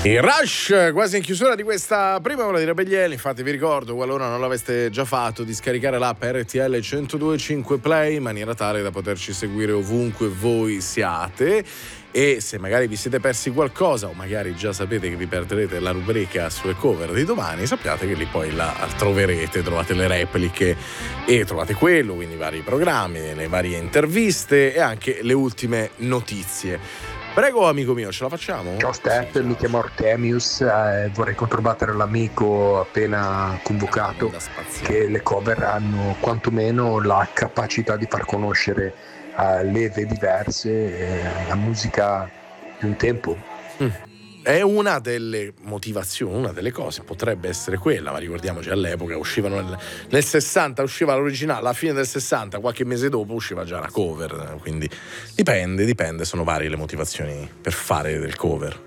Il Rush, quasi in chiusura di questa prima ora di Rebelliele. Infatti vi ricordo, qualora non l'aveste già fatto, di scaricare l'app RTL 102.5 Play in maniera tale da poterci seguire ovunque voi siate. E se magari vi siete persi qualcosa, o magari già sapete che vi perderete la rubrica sulle cover di domani, sappiate che lì poi la troverete, trovate le repliche e trovate quello, quindi i vari programmi, le varie interviste e anche le ultime notizie. Prego amico mio, ce la facciamo? Ciao Steph, Sì, mi chiamo Artemius, vorrei controbattere l'amico appena convocato che le cover hanno quantomeno la capacità di far conoscere leve diverse, la musica di un tempo. È una delle motivazioni, una delle cose potrebbe essere quella, ma ricordiamoci all'epoca uscivano nel 60 usciva l'originale, alla fine del 60, qualche mese dopo usciva già la cover, quindi dipende, sono varie le motivazioni per fare del cover.